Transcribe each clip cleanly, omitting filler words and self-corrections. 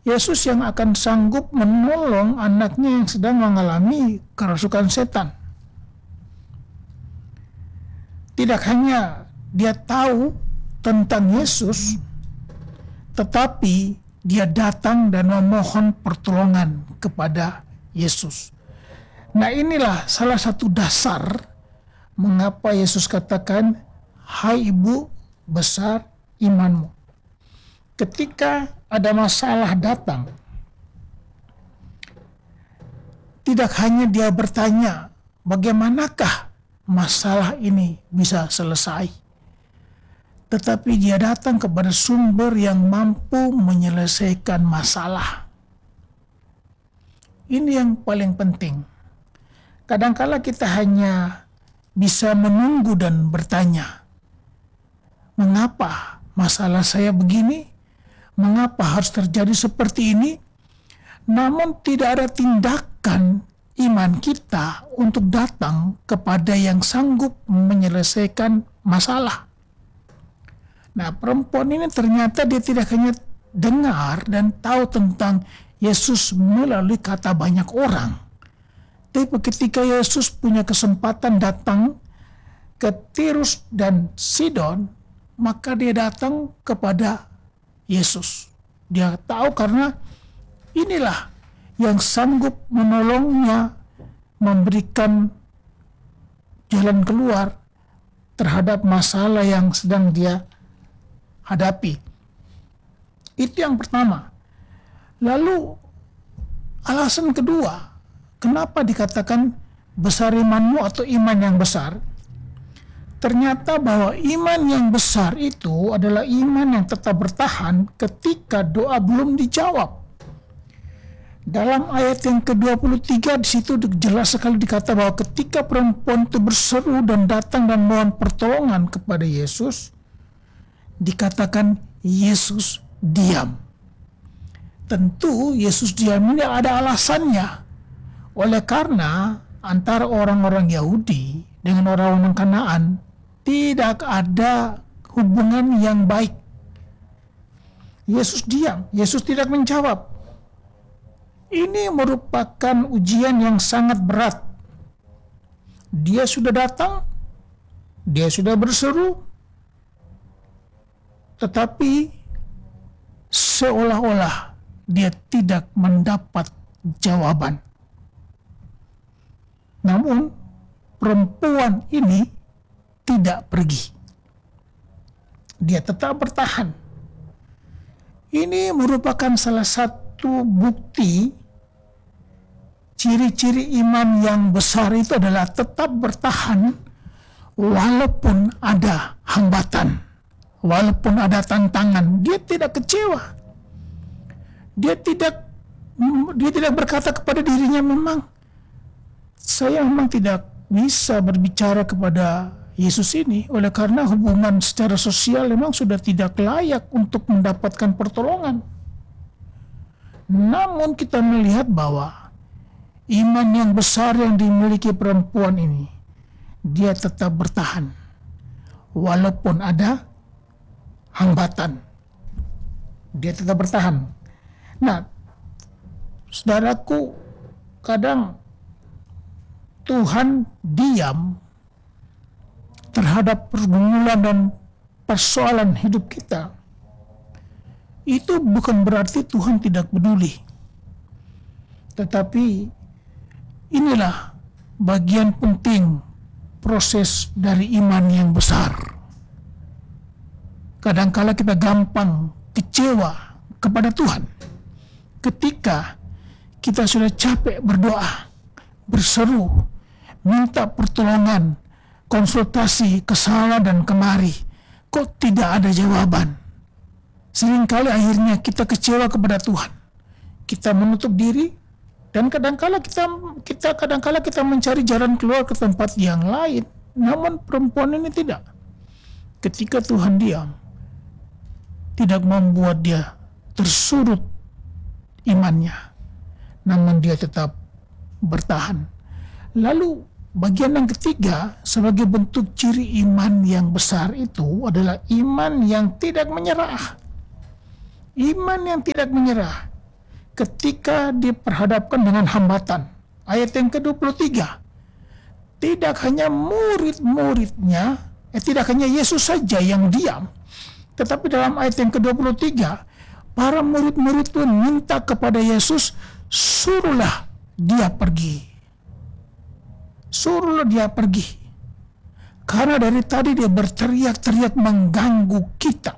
Yesus yang akan sanggup menolong anaknya yang sedang mengalami kerasukan setan. Tidak hanya dia tahu tentang Yesus, tetapi dia datang dan memohon pertolongan kepada Yesus. Nah, inilah salah satu dasar mengapa Yesus katakan, "Hai ibu, besar imanmu." Ketika ada masalah datang, tidak hanya dia bertanya, bagaimanakah masalah ini bisa selesai, tetapi dia datang kepada sumber yang mampu menyelesaikan masalah. Ini yang paling penting. Kadangkala kita hanya bisa menunggu dan bertanya, mengapa masalah saya begini? Mengapa harus terjadi seperti ini? Namun tidak ada tindakan iman kita untuk datang kepada yang sanggup menyelesaikan masalah. Nah, perempuan ini ternyata dia tidak hanya dengar dan tahu tentang Yesus melalui kata banyak orang. Tapi ketika Yesus punya kesempatan datang ke Tirus dan Sidon, maka dia datang kepada Yesus. Dia tahu karena inilah yang sanggup menolongnya, memberikan jalan keluar terhadap masalah yang sedang dia hadapi. Itu yang pertama. Lalu alasan kedua, kenapa dikatakan besar imanmu atau iman yang besar? Ternyata bahwa iman yang besar itu adalah iman yang tetap bertahan ketika doa belum dijawab. Dalam ayat yang ke-23 di situ jelas sekali dikata bahwa ketika perempuan itu berseru dan datang dan mohon pertolongan kepada Yesus, dikatakan Yesus diam. Tentu Yesus diam ini ada alasannya. Oleh karena antara orang-orang Yahudi dengan orang-orang Kanaan tidak ada hubungan yang baik. Yesus diam, Yesus tidak menjawab. Ini merupakan ujian yang sangat berat. Dia sudah datang, dia sudah berseru, tetapi seolah-olah dia tidak mendapat jawaban. Namun perempuan ini tidak pergi. Dia tetap bertahan. Ini merupakan salah satu bukti ciri-ciri iman yang besar itu adalah tetap bertahan walaupun ada hambatan, walaupun ada tantangan. Dia tidak kecewa. Dia tidak berkata kepada dirinya, memang saya memang tidak bisa berbicara kepada Yesus ini, oleh karena hubungan secara sosial memang sudah tidak layak untuk mendapatkan pertolongan. Namun kita melihat bahwa iman yang besar yang dimiliki perempuan ini, dia tetap bertahan walaupun ada hambatan. Dia tetap bertahan. Nah, saudaraku, kadang Tuhan diam terhadap pergumulan dan persoalan hidup kita. Itu bukan berarti Tuhan tidak peduli. Tetapi inilah bagian penting proses dari iman yang besar. Kadangkala kita gampang kecewa kepada Tuhan ketika kita sudah capek berdoa, berseru, minta pertolongan, konsultasi ke sana dan kemari, kok tidak ada jawaban. Seringkali akhirnya kita kecewa kepada Tuhan. Kita menutup diri dan kadangkala kita mencari jalan keluar ke tempat yang lain. Namun perempuan ini tidak. Ketika Tuhan diam, tidak membuat dia tersurut imannya, namun dia tetap bertahan. Lalu bagian yang ketiga sebagai bentuk ciri iman yang besar itu adalah iman yang tidak menyerah. Iman yang tidak menyerah. ketika diperhadapkan dengan hambatan. Ayat yang ke-23, tidak hanya murid-muridnya, tidak hanya Yesus saja yang diam, tetapi dalam ayat yang ke-23, para murid-murid pun minta kepada Yesus, suruhlah dia pergi. Suruhlah dia pergi. Karena dari tadi dia berteriak-teriak mengganggu kita.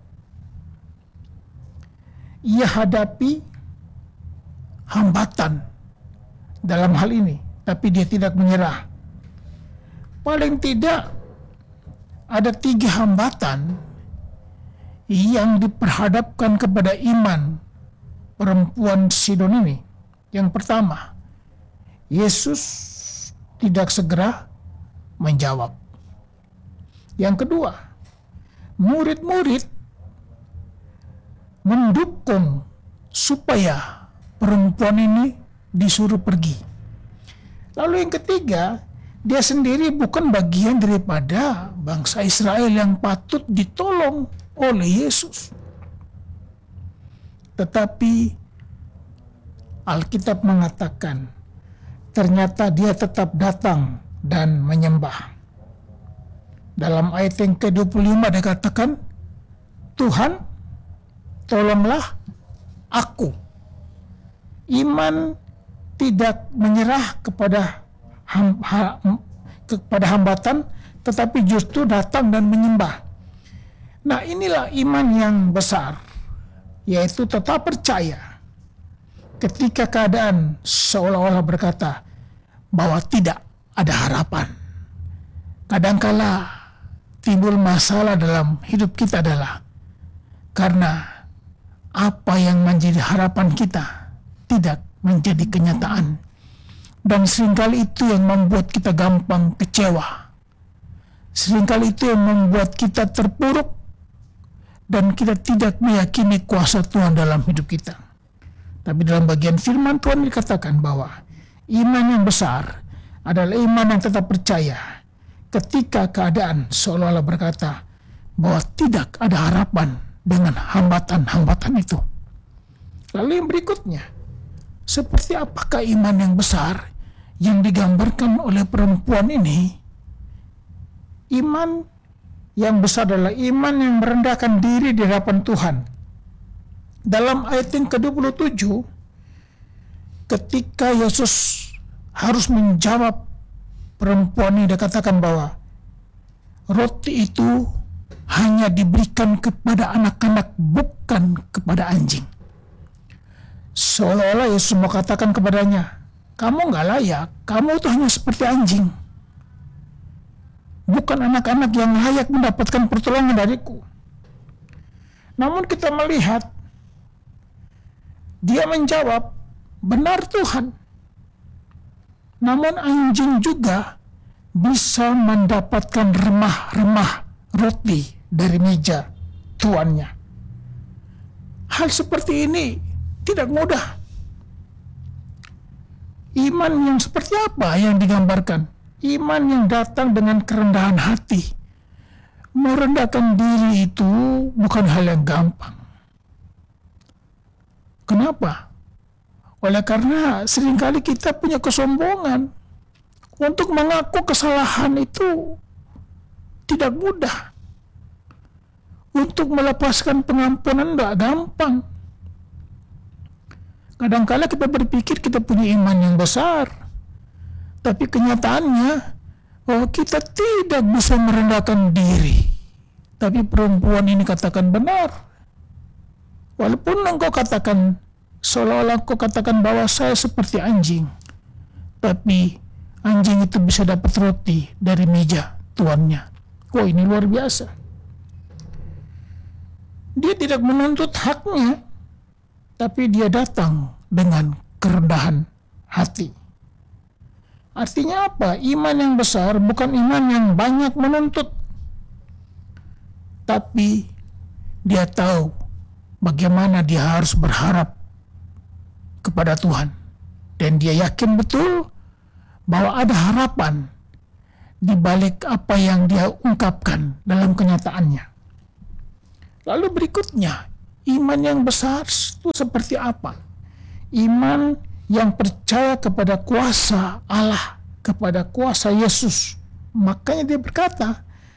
Ia hadapi hambatan dalam hal ini, tapi dia tidak menyerah. Paling tidak ada 3 hambatan yang diperhadapkan kepada iman perempuan Sidon ini. Yang pertama, Yesus tidak segera menjawab. Yang kedua, murid-murid mendukung supaya perempuan ini disuruh pergi. Lalu yang ketiga, dia sendiri bukan bagian daripada bangsa Israel yang patut ditolong oleh Yesus. Tetapi Alkitab mengatakan, ternyata dia tetap datang dan menyembah. Dalam ayat yang ke-25 dikatakan, Tuhan, tolonglah aku. Iman tidak menyerah kepada hambatan, tetapi justru datang dan menyembah. Nah, inilah iman yang besar, yaitu tetap percaya ketika keadaan seolah-olah berkata bahwa tidak ada harapan. Kadangkala timbul masalah dalam hidup kita adalah karena apa yang menjadi harapan kita tidak menjadi kenyataan. Dan seringkali itu yang membuat kita gampang kecewa. Seringkali itu yang membuat kita terpuruk dan kita tidak meyakini kuasa Tuhan dalam hidup kita. Tapi dalam bagian firman Tuhan dikatakan bahwa iman yang besar adalah iman yang tetap percaya ketika keadaan seolah-olah berkata bahwa tidak ada harapan dengan hambatan-hambatan itu. Lalu yang berikutnya, seperti apakah iman yang besar yang digambarkan oleh perempuan ini? Iman yang besar adalah iman yang merendahkan diri di hadapan Tuhan. Dalam ayat yang ke-27, ketika Yesus harus menjawab perempuan ini, dikatakan bahwa roti itu hanya diberikan kepada anak-anak, bukan kepada anjing. Seolah-olah Yesus mau katakan kepadanya, kamu gak layak, kamu itu hanya seperti anjing. Bukan anak-anak yang layak mendapatkan pertolongan dariku. Namun kita melihat, dia menjawab, benar Tuhan. Namun anjing juga bisa mendapatkan remah-remah roti dari meja tuannya. Hal seperti ini tidak mudah. Iman yang seperti apa yang digambarkan? Iman yang datang dengan kerendahan hati. Merendahkan diri itu bukan hal yang gampang. Kenapa? Oleh karena seringkali kita punya kesombongan. Untuk mengaku kesalahan itu tidak mudah. Untuk melepaskan pengampunan tidak gampang. Kadang-kala kita berpikir kita punya iman yang besar, tapi kenyataannya kita tidak bisa merendahkan diri. Tapi perempuan ini katakan benar. Walaupun engkau katakan, seolah-olah engkau katakan bahwa saya seperti anjing, tapi anjing itu bisa dapat roti dari meja tuannya. Ini luar biasa. Dia tidak menuntut haknya, tapi dia datang dengan kerendahan hati. Artinya apa? Iman yang besar bukan iman yang banyak menuntut, tapi dia tahu bagaimana dia harus berharap kepada Tuhan. Dan dia yakin betul bahwa ada harapan di balik apa yang dia ungkapkan dalam kenyataannya. Lalu berikutnya, iman yang besar itu seperti apa? iman yang percaya kepada kuasa Allah, kepada kuasa Yesus. Makanya dia berkata,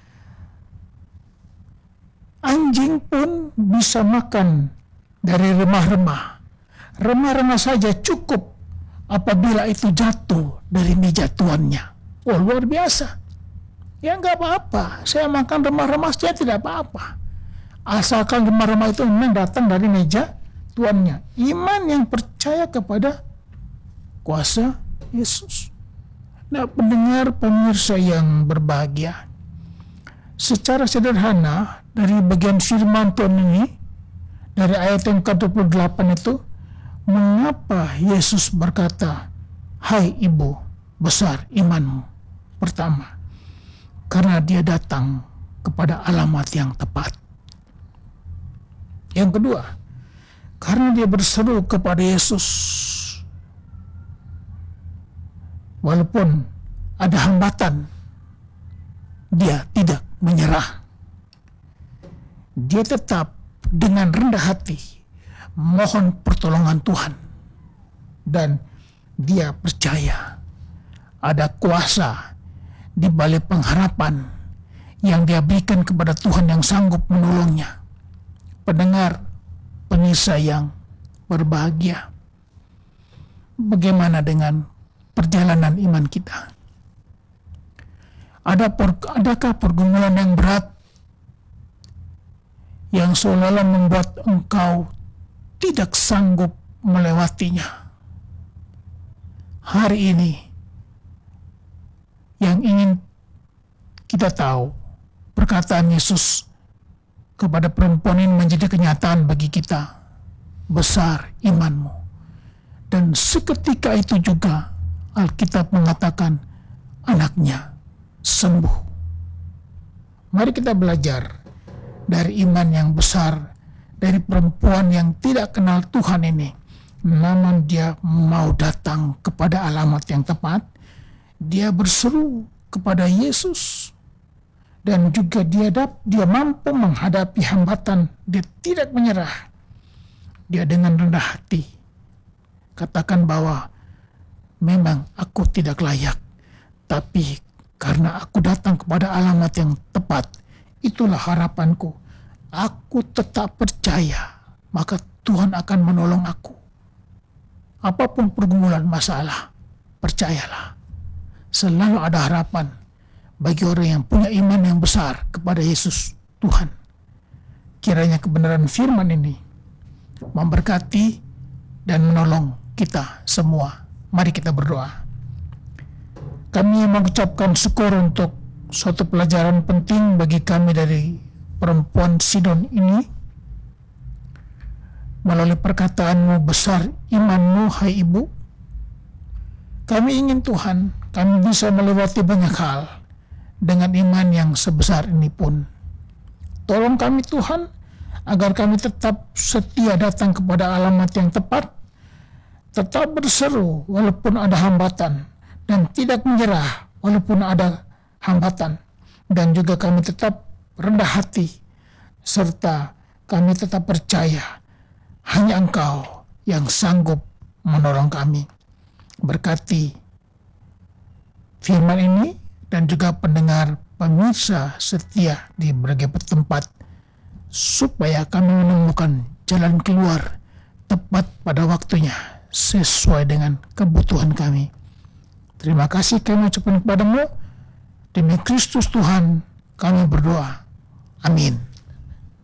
anjing pun bisa makan dari remah-remah. Remah-remah saja cukup apabila itu jatuh dari meja tuannya. Oh, luar biasa. Ya nggak apa-apa, saya makan remah-remah saja tidak apa-apa. Asalkan remah-remah itu memang datang dari meja tuannya. Iman yang percaya kepada kuasa Yesus. Nah, pendengar pemirsa yang berbahagia, secara sederhana dari bagian firman Tuhan ini, dari ayat yang ke-28 itu, mengapa Yesus berkata, "Hai ibu, besar imanmu"? Pertama, karena dia datang kepada alamat yang tepat. Yang kedua, karena dia berseru kepada Yesus. Walaupun ada hambatan, dia tidak menyerah. Dia tetap dengan rendah hati mohon pertolongan Tuhan. Dan dia percaya ada kuasa di balik pengharapan yang dia berikan kepada Tuhan yang sanggup menolongnya. Pendengar, pemirsa yang berbahagia, bagaimana dengan perjalanan iman kita? Adakah pergumulan yang berat yang seolah-olah membuat engkau tidak sanggup melewatinya? Hari ini yang ingin kita tahu, perkataan Yesus kepada perempuan ini menjadi kenyataan bagi kita. Besar imanmu. Dan seketika itu juga Alkitab mengatakan anaknya sembuh. Mari kita belajar dari iman yang besar dari perempuan yang tidak kenal Tuhan ini. Namun dia mau datang kepada alamat yang tepat. Dia berseru kepada Yesus. Dan juga dia mampu menghadapi hambatan. Dia tidak menyerah. Dia dengan rendah hati katakan bahwa memang aku tidak layak, tapi karena aku datang kepada alamat yang tepat, itulah harapanku. Aku tetap percaya, maka Tuhan akan menolong aku. Apapun pergumulan masalah, percayalah. Selalu ada harapan bagi orang yang punya iman yang besar kepada Yesus Tuhan. Kiranya kebenaran firman ini memberkati dan menolong kita semua. Mari kita berdoa. Kami mengucapkan syukur untuk suatu pelajaran penting bagi kami dari perempuan Sidon ini. Melalui perkataanmu, besar imanmu, hai ibu. Kami ingin Tuhan, kami bisa melewati banyak hal dengan iman yang sebesar ini pun. Tolong kami Tuhan, agar kami tetap setia datang kepada alamat yang tepat, tetap berseru walaupun ada hambatan, dan tidak menyerah walaupun ada hambatan. Dan juga kami tetap rendah hati, serta kami tetap percaya hanya Engkau yang sanggup menolong kami. Berkati firman ini dan juga pendengar pemirsa setia di berbagai tempat, supaya kami menemukan jalan keluar tepat pada waktunya sesuai dengan kebutuhan kami. Terima kasih kami ucapkan kepadamu. Demi Kristus Tuhan kami berdoa. Amin.